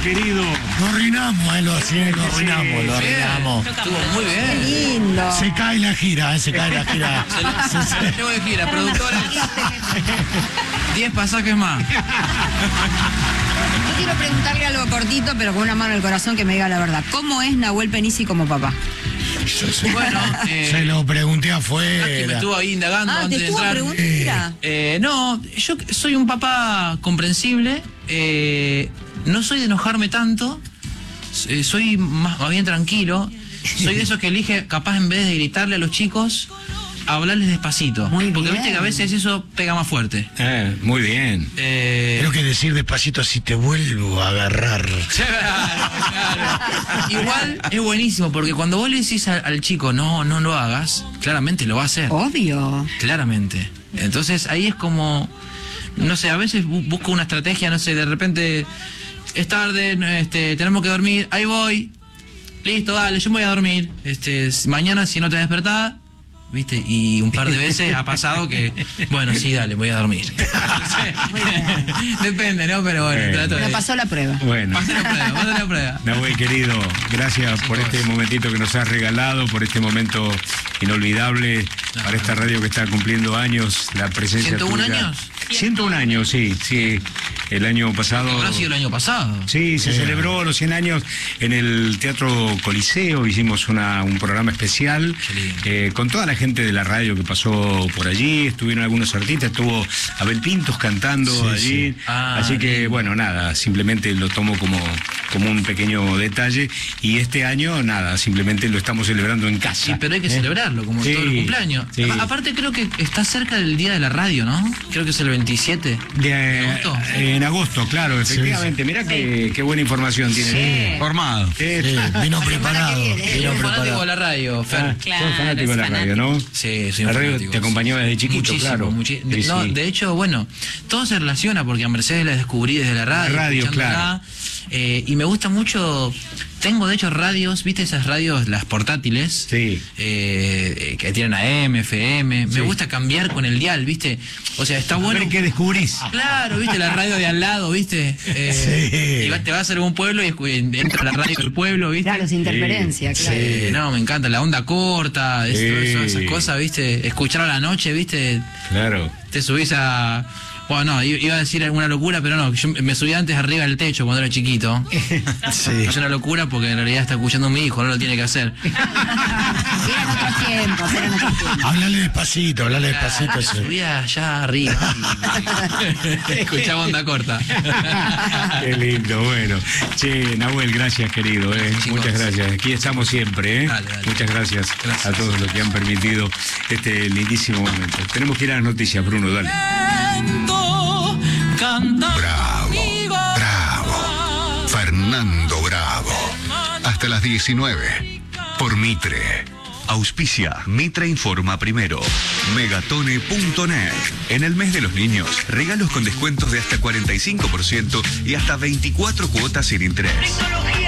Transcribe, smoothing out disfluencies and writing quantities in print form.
querido. Lo arruinamos, lo arruinamos. Estuvo muy bien. Qué lindo. Se cae la gira, se cae la gira. Se llevo de gira, productores. 10 pasajes más. Yo quiero preguntarle algo cortito, pero con una mano en el corazón, que me diga la verdad. ¿Cómo es Nahuel Penisi como papá? Bueno, se lo pregunté que me afuera. estuvo ahí indagando Ah, antes te de estuvo entrar. preguntando. No, yo soy un papá comprensible. No soy de enojarme tanto. Soy más bien tranquilo. Soy de esos que elige, capaz en vez de gritarle a los chicos, hablarles despacito. Muy Porque bien. viste que a veces eso pega más fuerte. Muy bien. Creo que decir despacito así te vuelvo a agarrar. Claro. Igual es buenísimo, porque cuando vos le decís al chico, no lo hagas, claramente lo va a hacer. Obvio. Claramente. Entonces ahí es como, no sé, a veces busco una estrategia, no sé, de repente es tarde, tenemos que dormir, ahí voy, listo, dale, yo me voy a dormir, mañana si no te despertás, ¿viste? Y un par de veces ha pasado que, bueno, sí, dale, voy a dormir. Depende, ¿no? Pero bueno, trato Pero de... pasó la prueba. Bueno. Pasé la prueba. Nahuel, querido, gracias por este momentito que nos has regalado, por este momento inolvidable para esta radio que está cumpliendo años, la presencia 101 tuya. años. 101 años, sí. El año pasado... Habrá sido el año pasado. Sí, se celebró los 100 años en el Teatro Coliseo, hicimos un programa especial con toda la gente de la radio que pasó por allí, estuvieron algunos artistas, estuvo Abel Pintos cantando allí, sí. Así que bueno, nada, simplemente lo tomo como un pequeño detalle y este año nada, simplemente lo estamos celebrando en casa. Sí, pero hay que celebrarlo, como Sí, todos los cumpleaños. sí. Aparte creo que está cerca del Día de la Radio, ¿no? Creo que es el 27 de agosto. En agosto, claro, efectivamente. Mirá qué buena información tiene. Formado. Vino preparado. Soy un fanático de la radio, Fer. Sos fanático de la radio, ¿no? Sí, soy un La radio fanático. te acompañó desde chiquito, Muchísimo, claro. Sí, Sí. de hecho, bueno, todo se relaciona porque a Mercedes la descubrí desde la radio. La radio, escuchándola, y me gusta mucho. Tengo de hecho radios, ¿viste esas radios, las portátiles? Sí. Que tienen AM, FM. Me gusta cambiar con el dial, ¿viste? O sea, está A bueno. ver qué descubrís. Claro, ¿viste? La radio de al lado, ¿viste? Sí. Y te vas a algún pueblo y entra la radio del pueblo, ¿viste? Claro, sin interferencia, claro. Sí, no, me encanta, la onda corta, esas cosas, ¿viste? Escuchar a la noche, ¿viste? Claro. Te subís a... Bueno, no, iba a decir alguna locura, pero no, yo me subí antes arriba del techo cuando era chiquito. Sí. Es una locura porque en realidad está escuchando a mi hijo, no lo tiene que hacer. Eran otros tiempos, eran otros tiempos. Háblale despacito, sí. Subía allá arriba y escuchaba onda corta. Qué lindo, bueno. Che, Nahuel, gracias, querido. Chicos. Muchas gracias. Aquí estamos siempre. Dale. Muchas gracias Gracias. a todos los que han permitido este lindísimo momento. Tenemos que ir a las noticias, Bruno, dale. Bravo. Fernando Bravo. Hasta las 19. Por Mitre. Auspicia Mitre Informa Primero. Megatone.net. En el mes de los niños, regalos con descuentos de hasta 45% y hasta 24 cuotas sin interés.